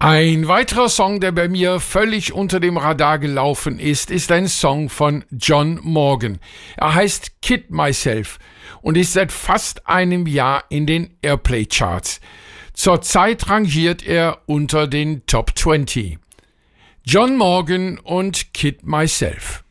Ein weiterer Song, der bei mir völlig unter dem Radar gelaufen ist ein Song von John Morgan. Er heißt Kid Myself und ist seit fast einem Jahr in den Airplay-Charts. Zurzeit rangiert er unter den Top 20. John Morgan und Kid Myself.